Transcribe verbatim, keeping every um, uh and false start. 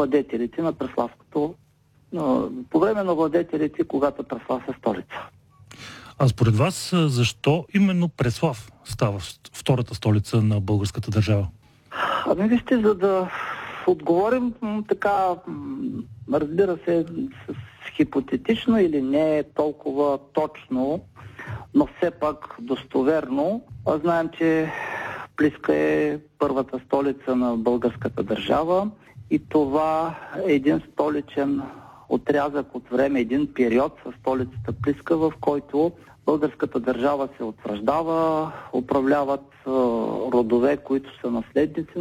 владетелите на Преславското, по време на владетелите, когато Преслав е столица. А според вас, защо именно Преслав става втората столица на българската държава? Ами вижте, за да отговорим така, разбира се, с хипотетично или не толкова точно, но все пак достоверно. Знаем, че Плиска е първата столица на българската държава и това е един столичен отрязък от време, един период със столицата Плиска, в който българската държава се утвърждава, управляват родове, които са наследници